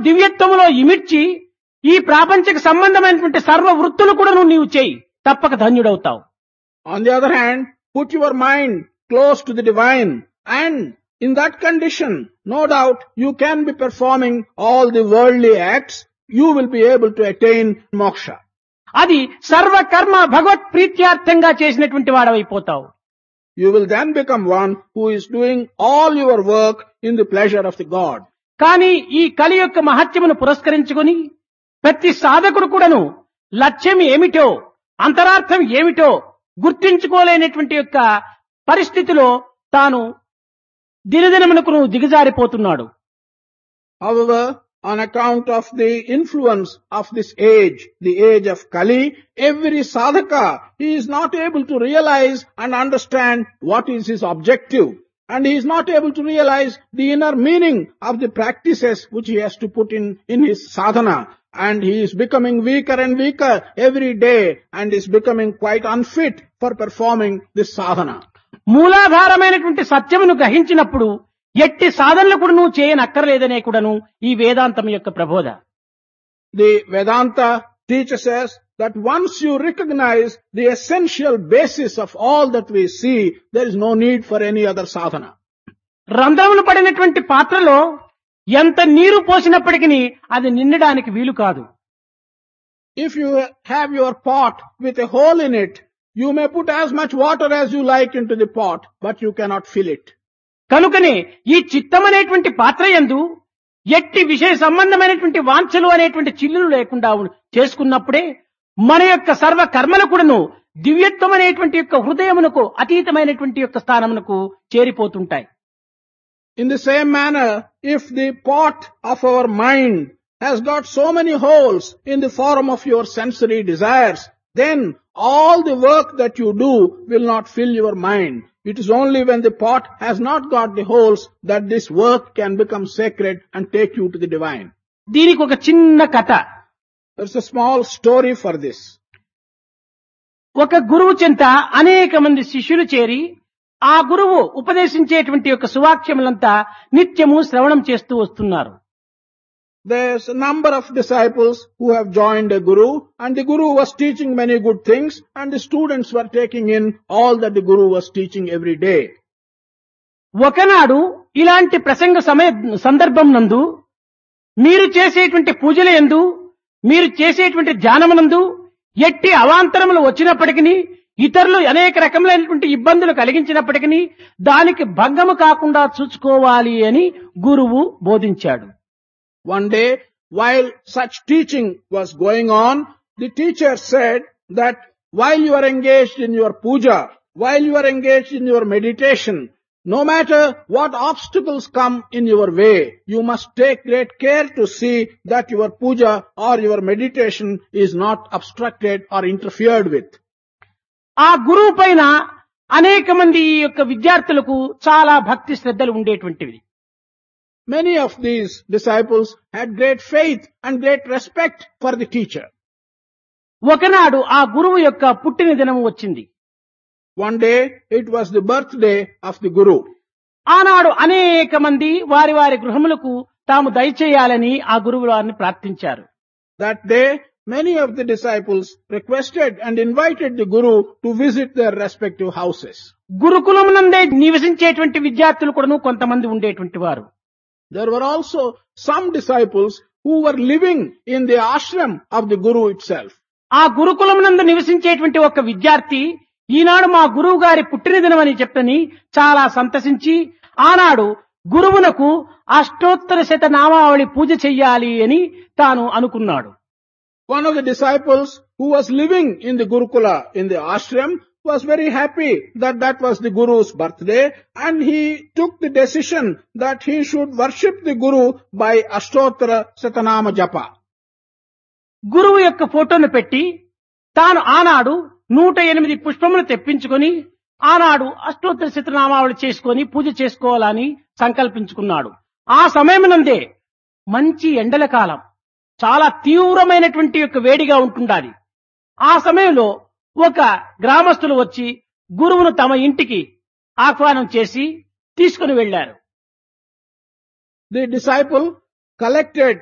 దివ్యత్వములో ఇమిడ్చి ఈ ప్రాపంచిక సంబంధమైనటువంటి సర్వ వృత్తులు కూడా నీవు చేయి, తప్పక ధన్యుడవుతావు. On the other hand, put your mind close to the divine, and in that condition, no doubt, you can be performing all the worldly acts. You will be able to attain moksha. అది సర్వ కర్మ భగవత్ ప్రీత్యార్థంగా చేసినటువంటి వాడవైపోతావు. You will then become one who is doing all your work in the pleasure of the God. కానీ ఈ కలి యొక్క మహత్యమును పురస్కరించుకొని ప్రతి సాధకుడు కూడాను లక్ష్యం ఏమిటో, అంతరార్థం ఏమిటో గుర్తించుకోలేనటువంటి యొక్క పరిస్థితిలో తాను దినదినమునకు దిగజారిపోతున్నాడు. However, on account of the influence of this age, the age of Kali, every sadhaka, he is not able to realize and understand what is his objective. And he is not able to realize the inner meaning of the practices which he has to put in his sadhana. And he is becoming weaker and weaker every day and is becoming quite unfit for performing this sadhana. మూలాధారమైనటువంటి సత్యమును గ్రహించినప్పుడు ఎట్టి సాధనలు కూడా నువ్వు చేయనక్కర్లేదనే కూడాను ఈ వేదాంతం యొక్క ప్రబోధ. The Vedanta teaches us that once you recognize the essential basis of all that we see, there is no need for any other sadhana. రంధ్రములు పడినటువంటి పాత్రలో ఎంత నీరు పోసినప్పటికీ అది నిండడానికి వీలు కాదు. If you have your pot with a hole in it, you may put as much water as you like into the pot, but you cannot fill it. కనుకనే ఈ చిత్తమనేటువంటి పాత్ర యందు ఎట్టి విషయ సంబంధమైనటువంటి వాంఛలు అనేటువంటి చిల్లులు లేకుండా చేసుకున్నప్పుడే మన యొక్క సర్వ కర్మలు కూడాను దివ్యత్వం అనేటువంటి యొక్క హృదయమునకు అతీతమైనటువంటి యొక్క స్థానమునకు చేరిపోతుంటాయి. In the same manner, if the pot of our mind has got so many holes in the form of your sensory desires, then all the work that you do will not fill your mind. It is only when the pot has not got the holes that this work can become sacred and take you to the divine. దీనికి ఒక చిన్న కథ. There's a small story for this. ఒక గురువు చెంత అనేక మంది శిష్యులు చేరి ఆ గురువు ఉపదేశించేటువంటి యొక్క సువాక్యములంతా నిత్యము శ్రవణం చేస్తూ వస్తున్నారు. There's a number of disciples who have joined a guru, and the guru was teaching many good things, and the students were taking in all that the guru was teaching every day. ఒకనాడు ఇలాంటి ప్రసంగ సందర్భం నందు మీరు చేసేటువంటి పూజల యందు, మీరు చేసేటువంటి ధ్యానమునందు ఎట్టి అవాంతరములు వచ్చినప్పటికీ, ఇతరులు అనేక రకములైనటువంటి ఇబ్బందులు కలిగించినప్పటికీ దానికి భంగము కాకుండా చూసుకోవాలి అని గురువు బోధించాడు. One day, while such teaching was going on, the teacher said that while you are engaged in your puja, while you are engaged in your meditation, no matter what obstacles come in your way, you must take great care to see that your puja or your meditation is not obstructed or interfered with. ఆ గురువు పైన అనేక మంది ఈ యొక్క విద్యార్థులకు చాలా భక్తి శ్రద్ధలు ఉండేటువంటివి. Many of these disciples had great faith and great respect for the teacher. ఒకనాడు ఆ గురువు యొక్క పుట్టిన దినము వచ్చింది. One day, it was the birthday of the Guru. ఆనాడు అనేక మంది వారి వారి గృహములకు తాము దయచేయాలని ఆ గురువు వారిని ప్రార్థించారు. That day, many of the disciples requested and invited the Guru to visit their respective houses. గురుకులమునందే నివసించేటువంటి విద్యార్థులు కూడాను కొంతమంది ఉండేటువంటి వారు. There were also some disciples who were living in the ashram of the Guru itself. ఆ గురుకులమునందు నివసించేటువంటి ఒక విద్యార్థి ఈనాడు మా గురువు గారి పుట్టినదినం అని చెప్పని చాలా సంతసించి ఆనాడు గురువునకు అష్టోత్తర శతనామావళి పూజ చెయ్యాలి అని తాను అనుకున్నాడు. One of the disciples who was living in the Gurukula, in the ashram, was very happy that that was the Guru's birthday, and he took the decision that he should worship the Guru by Ashtottara Satanama Japa. గురువు యొక్క ఫోటోను పెట్టి తాను ఆనాడు 108 పుష్పములు తెప్పించుకొని ఆనాడు అష్టోత్తర శతనామావళి చేసుకొని పూజ చేసుకోవాలని సంకల్పించుకున్నాడు. ఆ సమయమునందే మంచి ఎండల కాలం, చాలా తీవ్రమైనటువంటి యొక్క వేడిగా ఉంటుండాలి. ఆ సమయంలో ఒక గ్రామస్తులు వచ్చి గురువును తమ ఇంటికి ఆహ్వానం చేసి తీసుకుని వెళ్లారు. The disciple collected